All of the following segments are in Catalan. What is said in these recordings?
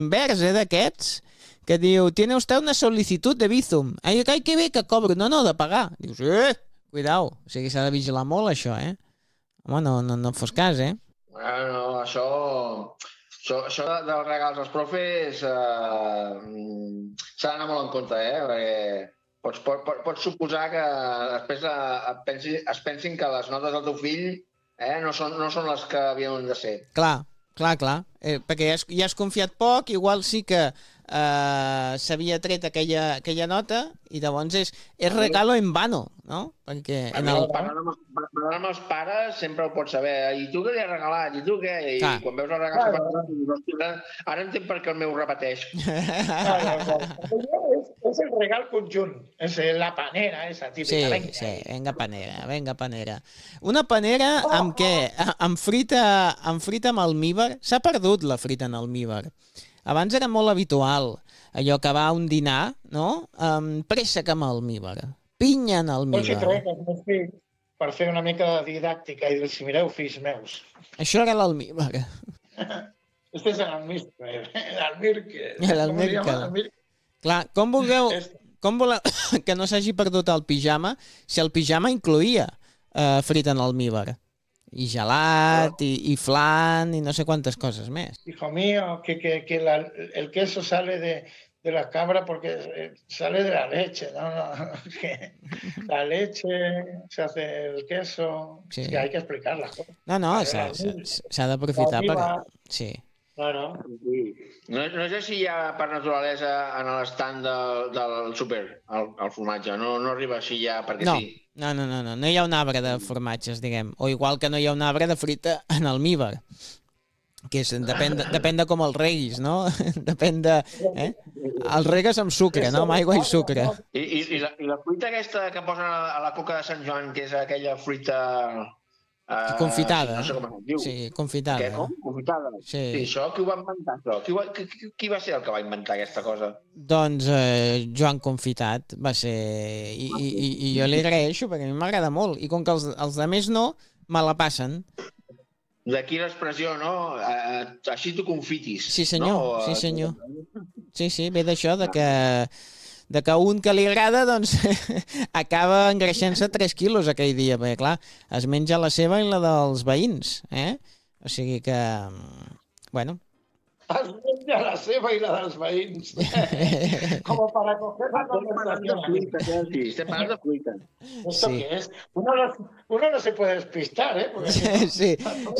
vers, d'aquests, que diu, tiene usted una solicitud de Bizum. Ai, que bé que cobro. No, de pagar. Dius, cuidao. O sigui, s'ha de vigilar molt, això, Home, no fos cas, Bueno, això dels regals als profes s'ha d'anar molt en compte, perquè pots suposar que després es pensin que les notes del teu fill no són les que havien de ser. Clar. Perquè ja has confiat poc, igual sí que s'havia tret aquella nota i llavors és regalo en vano, no? Perquè Parlant amb els pares sempre ho pots saber. I tu què li has regalat? I tu què? I quan veus el regal ara entenc per què el meu repeteix. És el regal conjunt. És la panera, esa típica. Sí, venga panera. Una panera amb què? Amb frita amb almívar. S'ha perdut la frita en almívar. Abans era molt habitual allò que va a un dinar, no? Préssec amb almívar, pinya en almívar. Jo crec que els meus fills, per fer una mica de didàctica i dir-los, mireu, fills meus. Això era l'almívar. Este és l'almírquel. L'almírquel. Clar, com voleu que no s'hagi perdut el pijama si el pijama incloïa frita en almívar? I gelat, i flan, i no sé quantes coses més. Hijo mío, que el queso sale de la cabra porque sale de la leche, ¿no? Que la leche se hace el queso, sí. Que hay que explicar las cosas. No, s'ha d'aprofitar per... Sí. Claro. No sé si hi ha per naturalesa en l'estand del súper el formatge, no arriba així ja perquè sí. No hi ha un arbre de formatges, diguem, o igual que no hi ha un arbre de frita en almívar, que depèn de com el reguis, no? Depèn de... El regues amb sucre, no? Amb aigua i sucre. I la fruita aquesta que posen a la coca de Sant Joan, que és aquella fruita... Confitada. No sé com es diu. Sí, confitada. Què, com? Confitada. Sí, això, qui ho va inventar, això? Qui va ser el que va inventar aquesta cosa? Doncs Joan Confitat va ser... I jo li agraeixo, perquè a mi m'agrada molt. I com que els altres no, me la passen. D'aquí l'expressió, no? Així tu confitis. Sí, senyor. No? Sí, senyor. Sí, ve d'això, de que un que li agrada, doncs, acaba engreixant-se 3 quilos aquell dia, perquè, clar, es menja la seva i la dels veïns, O sigui que, bueno... Es menja la seva i la dels veïns. Com para coger la conversación. Estem parlant de fruita. ¿Esto qué es? Uno no se puede despistar, Sí.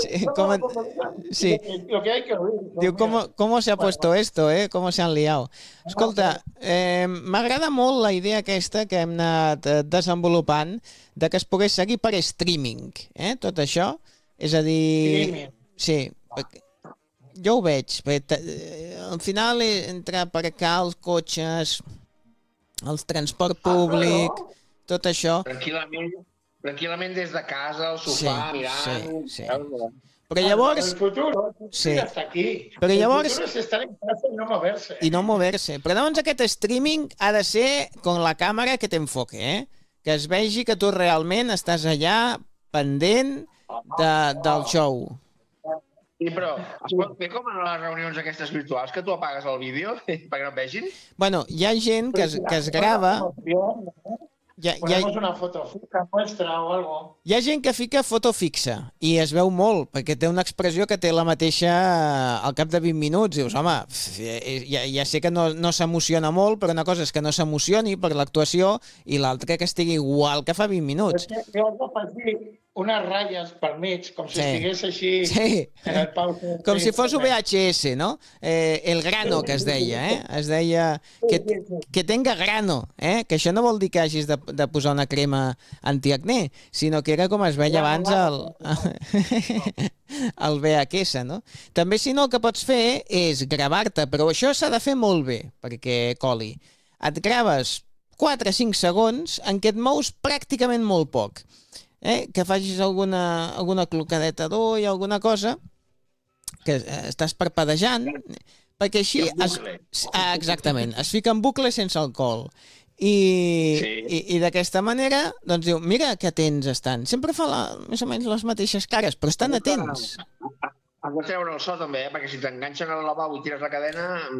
Lo que hay que oír. Diu, ¿cómo se ha puesto esto, ¿Cómo se han liado? Escolta, m'agrada molt la idea aquesta que hem anat desenvolupant de que es pogués seguir per streaming, tot això. És a dir... Streaming. Sí, jo ho veig, al final entre aparcar els cotxes, el transport públic, tot això... Tranquil·lament des de casa, al sofà, mirant... Sí. Però llavors... El futuro està aquí. Però llavors... El futuro és estar en casa i no moverse. I no moverse. Però llavors aquest streaming ha de ser con la càmera que t'enfoque, que es vegi que tu realment estàs allà pendent del show. Sí, però es pot fer com en les reunions aquestes virtuals, que tu apagues el vídeo perquè no et vegin? Bueno, hi ha gent que es grava... Ponemos una foto fija nuestra o algo. Hi ha gent que fica foto fixa i es veu molt, perquè té una expressió que té la mateixa al cap de 20 minuts. Dius, home, ja sé que no s'emociona molt, però una cosa és que no s'emocioni per l'actuació i l'altra que estigui igual que fa 20 minuts. Jo faig unes ratlles per mig, com si estigués així en el pause. Com si fos VHS, no? El grano, que es deia, Es deia que tenga grano, que això no vol dir que hagis de posar una crema antiacné, sinó que era com es veia abans el VHS, no? També, si no, el que pots fer és gravar-te, però això s'ha de fer molt bé, perquè coli. Et graves 4 o 5 segons en què et mous pràcticament molt poc. Que facis alguna clocadeta d'ull i alguna cosa, que estàs parpadejant, perquè així... Exactament, es fica en bucle sense alcohol. I d'aquesta manera, doncs diu, mira que atents estan. Sempre fa més o menys les mateixes cares, però estan atents. Has de treure el so també, perquè si t'enganxen al lavabo i tires la cadena...